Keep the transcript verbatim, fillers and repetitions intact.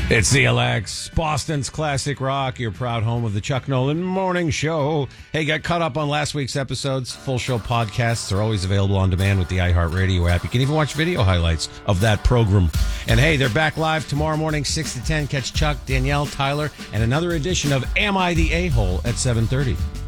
It's the L X, Boston's classic rock, your proud home of the Chuck Nolan Morning Show. Hey, got caught up on last week's episodes. Full show podcasts are always available on demand with the iHeartRadio app. You can even watch video highlights of that program. And hey, they're back live tomorrow morning, six to ten. Catch Chuck, Danielle, Tyler, and another edition of Am I the A-Hole at seven thirty.